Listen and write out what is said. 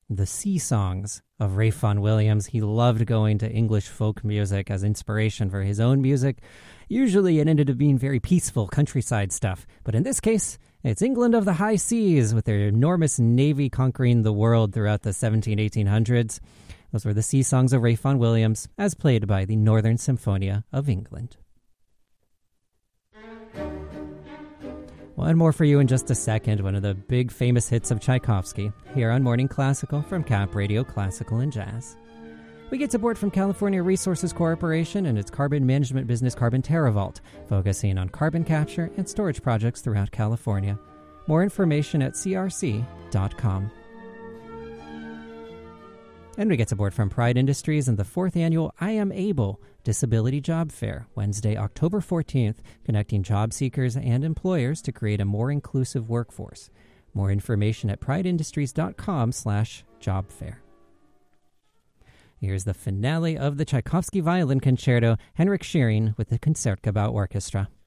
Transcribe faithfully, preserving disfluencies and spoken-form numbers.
the sea songs of Ralph Vaughan Williams. He loved going to English folk music as inspiration for his own music. Usually it ended up being very peaceful countryside stuff, but in this case, it's England of the high seas with their enormous navy conquering the world throughout the seventeen, eighteen hundreds. Those were the sea songs of Ralph Vaughan Williams, as played by the Northern Symphonia of England. One more for you in just a second, one of the big famous hits of Tchaikovsky, here on Morning Classical from Cap Radio Classical and Jazz. We get support from California Resources Corporation and its carbon management business Carbon TerraVault, focusing on carbon capture and storage projects throughout California. More information at c r c dot com. And we get support from Pride Industries and the fourth annual I Am Able Disability Job Fair, Wednesday, October fourteenth, connecting job seekers and employers to create a more inclusive workforce. More information at prideindustries.com slash job fair. Here's the finale of the Tchaikovsky Violin Concerto, Henrik Schering with the Concertgebouw Orchestra.